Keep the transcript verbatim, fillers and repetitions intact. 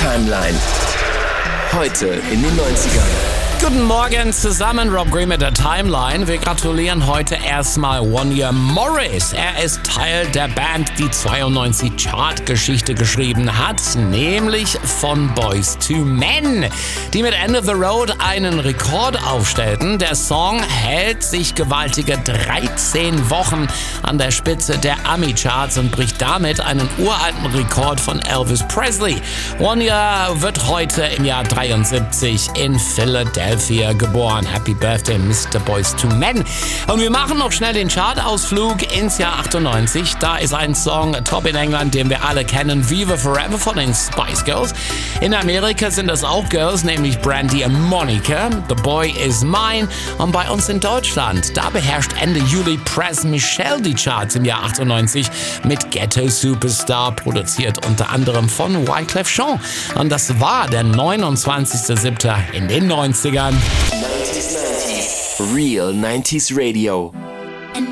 Timeline. Heute in den neunzigern. Guten Morgen zusammen, Rob Green mit der Timeline. Wir gratulieren heute erstmal Wanya Morris. Er ist Teil der Band, die zweiundneunzig Chartgeschichte geschrieben hat, nämlich von Boyz two Men, die mit End of the Road einen Rekord aufstellten. Der Song hält sich gewaltige dreizehn Wochen an der Spitze der Ami-Charts und bricht damit einen uralten Rekord von Elvis Presley. Wanya wird heute im Jahr dreiundsiebzig in Philadelphia geboren. Happy Birthday, Mister Boyz two Men. Und wir machen noch schnell den Chartausflug ins Jahr achtundneunzig. Da ist ein Song top in England, den wir alle kennen, Viva Forever von den Spice Girls. In Amerika sind das auch Girls, nämlich Brandy und Monica. The Boy Is Mine. Und bei uns in Deutschland, da beherrscht Ende Juli Press Michelle die Charts im Jahr achtundneunzig mit Ghetto Superstar, produziert unter anderem von Wyclef Jean. Und das war der neunundzwanzigster siebter in den neunzigern. neunzig neunzig Real neunziger Radio.